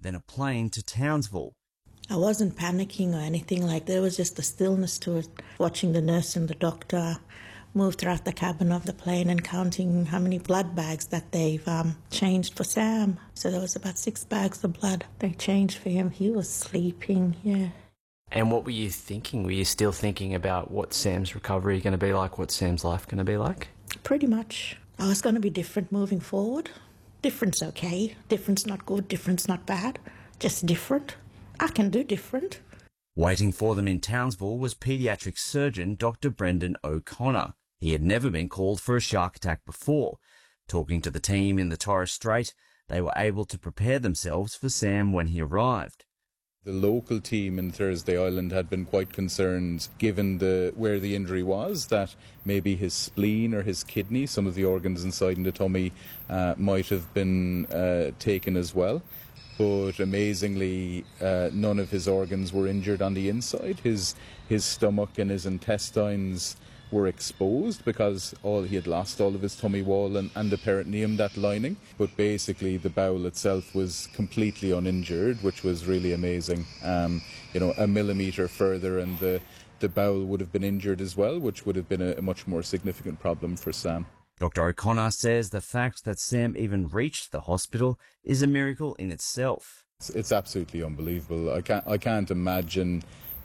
then a plane to Townsville. I wasn't panicking or anything like that. There was just a stillness to it, watching the nurse and the doctor move throughout the cabin of the plane and counting how many blood bags that they've changed for Sam. So there was about 6 bags of blood they changed for him. He was sleeping, yeah. And what were you thinking? Were you still thinking about what Sam's recovery going to be like, what Sam's life going to be like? Pretty much. Oh, it's going to be different moving forward. Different's okay. Different's not good. Different's not bad. Just different. I can do different. Waiting for them in Townsville was paediatric surgeon Dr. Brendan O'Connor. He had never been called for a shark attack before. Talking to the team in the Torres Strait, they were able to prepare themselves for Sam when he arrived. The local team in Thursday Island had been quite concerned, given where the injury was, that maybe his spleen or his kidney, some of the organs inside in the tummy, might have been taken as well. But amazingly, none of his organs were injured on the inside. His stomach and his intestines were exposed because he had lost all of his tummy wall and the peritoneum, that lining. But basically the bowel itself was completely uninjured, which was really amazing. A millimetre further and the bowel would have been injured as well, which would have been a much more significant problem for Sam. Dr. O'Connor says the fact that Sam even reached the hospital is a miracle in itself. It's absolutely unbelievable. I can't imagine,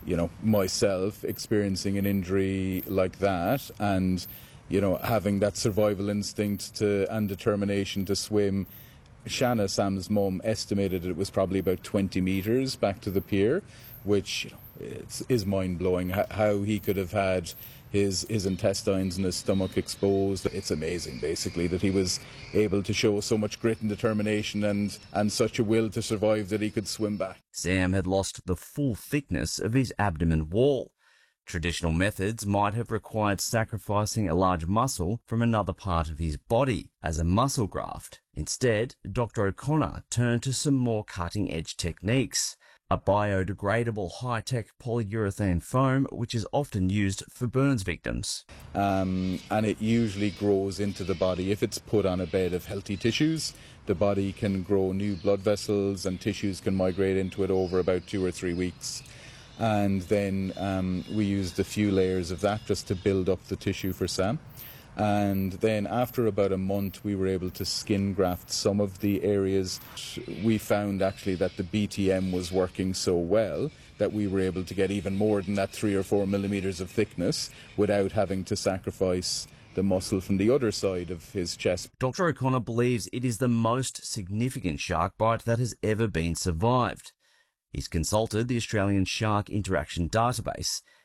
myself experiencing an injury like that and, having that survival instinct and determination to swim. Shanna, Sam's mum, estimated it was probably about 20 metres back to the pier, which is mind-blowing. How he could have had his intestines and his stomach exposed. It's amazing, basically, that he was able to show so much grit and determination and such a will to survive that he could swim back. Sam had lost the full thickness of his abdomen wall. Traditional methods might have required sacrificing a large muscle from another part of his body as a muscle graft. Instead, Dr. O'Connor turned to some more cutting-edge techniques. A biodegradable high-tech polyurethane foam, which is often used for burns victims. And it usually grows into the body. If it's put on a bed of healthy tissues, the body can grow new blood vessels and tissues can migrate into it over about 2 or 3 weeks. And then we used a few layers of that just to build up the tissue for Sam. And then after about a month we were able to skin graft some of the areas. We found actually that the BTM was working so well that we were able to get even more than that 3 or 4 millimetres of thickness without having to sacrifice the muscle from the other side of his chest. Dr. O'Connor believes it is the most significant shark bite that has ever been survived. He's consulted the Australian Shark Interaction Database